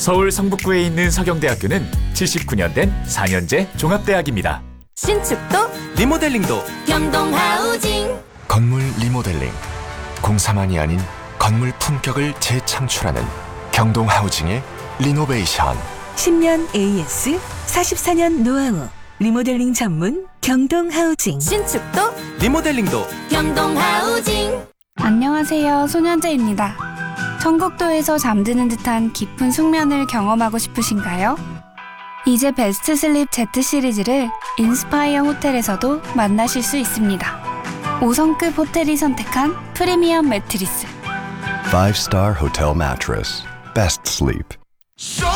서울 성북구에 있는 서경대학교는 79년 된 4년제 종합대학입니다. 신축도 리모델링도 경동하우징. 건물 리모델링, 공사만이 아닌 건물 품격을 재창출하는 경동하우징의 리노베이션. 10년 AS, 44년 노하우, 리모델링 전문 경동하우징. 신축도 리모델링도 경동하우징. 안녕하세요, 소년재입니다. 청국도에서 잠드는 듯한 깊은 숙면을 경험하고 싶으신가요? 이제 베스트 슬립 Z 시리즈를 인스파이어 호텔에서도 만나실 수 있습니다. 5성급 호텔이 선택한 프리미엄 매트리스. 5-star hotel mattress. Best sleep. 쇼!